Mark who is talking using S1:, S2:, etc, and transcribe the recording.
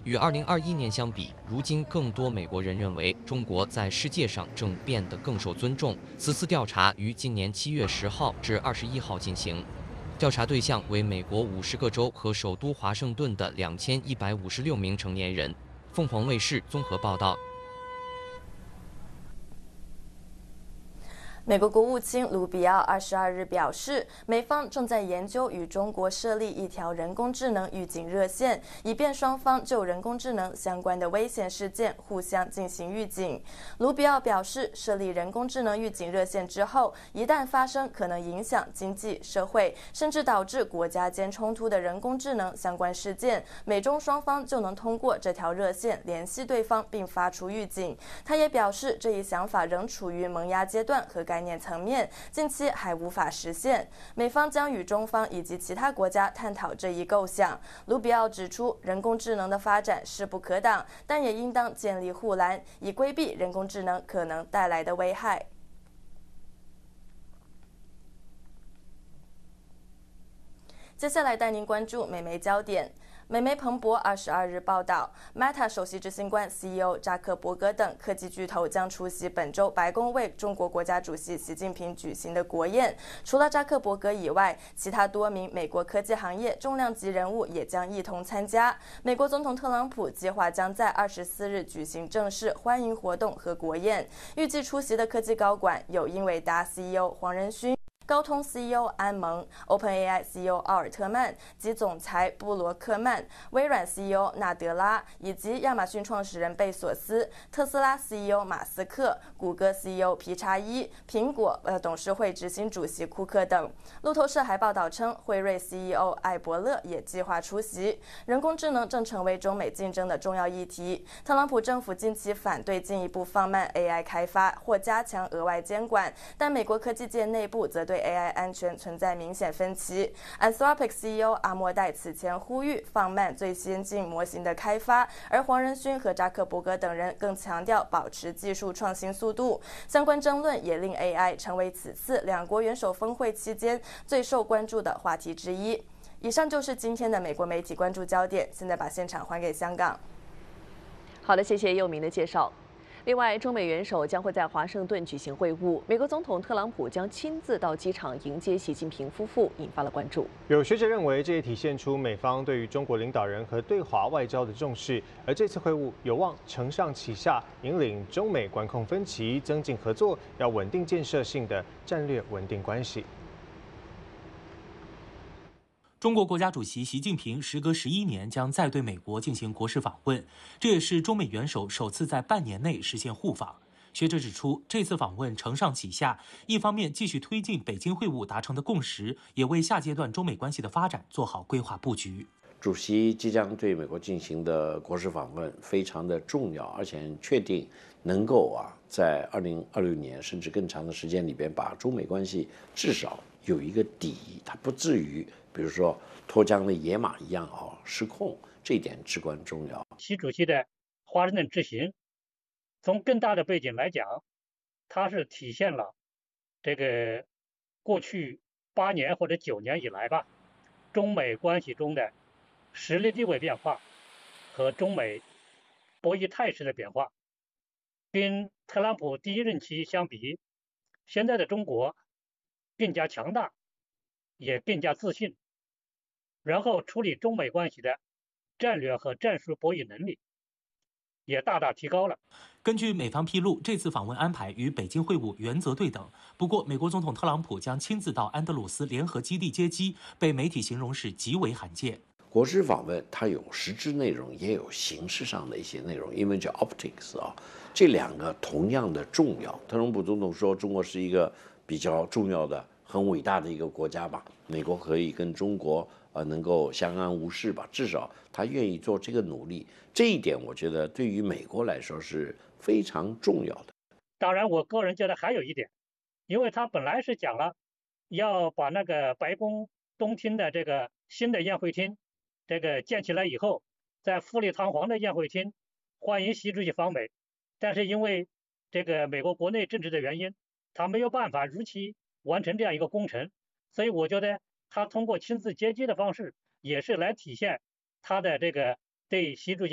S1: 与2021年相比，如今更多美国人认为中国在世界上正变得更受尊重。此次调查于今年7月10号至21号进行，调查对象为美国50个州和首都华盛顿的2156名成年人。凤凰卫视综合报道。
S2: 美国国务卿卢比奥22日表示，美方正在研究与中国设立一条人工智能预警热线，以便双方就人工智能相关的危险事件互相进行预警。卢比奥表示，设立人工智能预警热线之后，一旦发生可能影响经济、社会，甚至导致国家间冲突的人工智能相关事件，美中双方就能通过这条热线联系对方并发出预警。他也表示，这一想法仍处于萌芽阶段和概念层面，近期还无法实现。美方将与中方以及其他国家探讨这一构想。卢比奥指出，人工智能的发展势不可挡，但也应当建立护栏，以规避人工智能可能带来的危害。接下来带您关注美媒焦点。美媒彭博22日报道 ，Meta 首席执行官 CEO 扎克伯格等科技巨头将出席本周白宫为中国国家主席习近平举行的国宴。除了扎克伯格以外，其他多名美国科技行业重量级人物也将一同参加。美国总统特朗普计划将在24日举行正式欢迎活动和国宴，预计出席的科技高管有英伟达 CEO 黄仁勋、高通 CEO 安蒙、OpenAI CEO 奥尔特曼及总裁布罗克曼、微软 CEO 纳德拉以及亚马逊创始人贝索斯、特斯拉 CEO 马斯克、谷歌 CEO 皮查伊、苹果董事会执行主席库克等。路透社还报道称，辉瑞 CEO 艾伯勒也计划出席。人工智能正成为中美竞争的重要议题。特朗普政府近期反对进一步放慢 AI 开发或加强额外监管，但美国科技界内部则对 AI 安全存在明显分歧。Anthropic CEO 阿莫代此前呼吁放慢最先进模型的开发，而黄仁勋和扎克伯格等人更强调保持技术创新速度。相关争论也令 AI 成为此次两国元首峰会期间最受关注的话题之一。以上就是今天的美国媒体关注焦点，现在把现场还给香港。
S3: 好的，谢谢佑明的介绍。另外，中美元首将会在华盛顿举行会晤，美国总统特朗普将亲自到机场迎接习近平夫妇，引发了关注。
S4: 有学者认为，这也体现出美方对于中国领导人和对华外交的重视，而这次会晤有望承上启下，引领中美管控分歧、增进合作，要稳定建设性的战略稳定关系。
S5: 中国国家主席习近平时隔11年将再对美国进行国事访问，这也是中美元首首次在半年内实现互访。学者指出，这次访问承上启下，一方面继续推进北京会晤达成的共识，也为下阶段中美关系的发展做好规划布局。
S6: 主席即将对美国进行的国事访问非常的重要，而且确定能够在2026年甚至更长的时间里边，把中美关系至少有一个底，它不至于比如说脱缰的野马一样失控，这一点至关重要。
S7: 习主席的华盛顿之行，从更大的背景来讲，它是体现了这个过去8年或者9年以来吧，中美关系中的实力地位变化和中美博弈态势的变化。跟特朗普第一任期相比，现在的中国更加强大，也更加自信，然后处理中美关系的战略和战术博弈能力也大大提高了。
S5: 根据美方披露，这次访问安排与北京会晤原则对等。不过，美国总统特朗普将亲自到安德鲁斯联合基地接机，被媒体形容是极为罕见。
S6: 国事访问它有实质内容，也有形式上的一些内容，因为叫 optics 这两个同样的重要。特朗普总统说，中国是一个比较重要的、很伟大的一个国家吧，美国可以跟中国能够相安无事吧，至少他愿意做这个努力，这一点我觉得对于美国来说是非常重要的。
S7: 当然，我个人觉得还有一点，因为他本来是讲了要把那个白宫东厅的这个新的宴会厅这个建起来以后，在富丽堂皇的宴会厅欢迎习主席访美，但是因为这个美国国内政治的原因，他没有办法如期完成这样一个工程，所以我觉得他通过亲自接机的方式，也是来体现他的这个对习主席